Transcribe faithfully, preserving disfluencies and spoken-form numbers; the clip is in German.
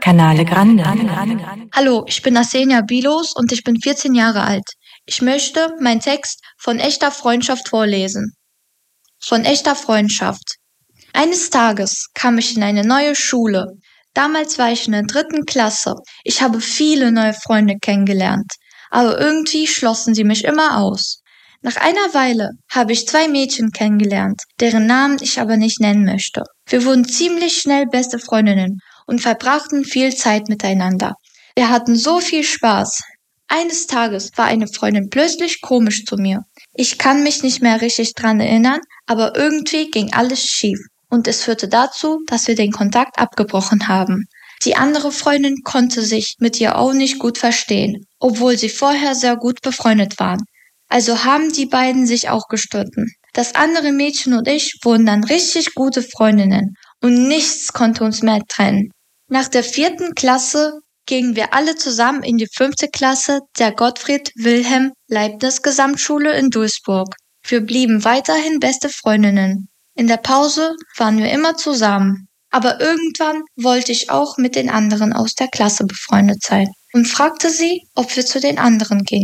Canale Grande. Hallo, ich bin Arsenia Bilos und ich bin vierzehn Jahre alt. Ich möchte meinen Text von echter Freundschaft vorlesen. Von echter Freundschaft. Eines Tages kam ich in eine neue Schule. Damals war ich in der dritten Klasse. Ich habe viele neue Freunde kennengelernt, aber irgendwie schlossen sie mich immer aus. Nach einer Weile habe ich zwei Mädchen kennengelernt, deren Namen ich aber nicht nennen möchte. Wir wurden ziemlich schnell beste Freundinnen und verbrachten viel Zeit miteinander. Wir hatten so viel Spaß. Eines Tages war eine Freundin plötzlich komisch zu mir. Ich kann mich nicht mehr richtig dran erinnern, aber irgendwie ging alles schief. Und es führte dazu, dass wir den Kontakt abgebrochen haben. Die andere Freundin konnte sich mit ihr auch nicht gut verstehen, obwohl sie vorher sehr gut befreundet waren. Also haben die beiden sich auch gestritten. Das andere Mädchen und ich wurden dann richtig gute Freundinnen und nichts konnte uns mehr trennen. Nach der vierten Klasse gingen wir alle zusammen in die fünfte Klasse der Gottfried Wilhelm Leibniz Gesamtschule in Duisburg. Wir blieben weiterhin beste Freundinnen. In der Pause waren wir immer zusammen. Aber irgendwann wollte ich auch mit den anderen aus der Klasse befreundet sein und fragte sie, ob wir zu den anderen gingen.